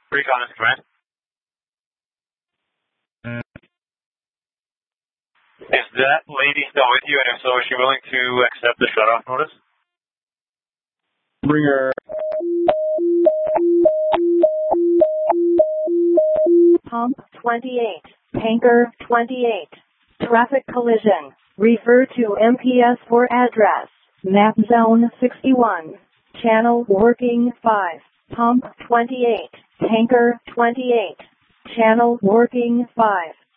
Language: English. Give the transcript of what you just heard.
Recon is command. Is that lady still with you, and if so, is she willing to accept the shutoff notice? Bring her. Pump 28, tanker 28, traffic collision. Refer to MPS for address. Map zone 61. Channel working 5. Pump 28, tanker 28, channel working 5.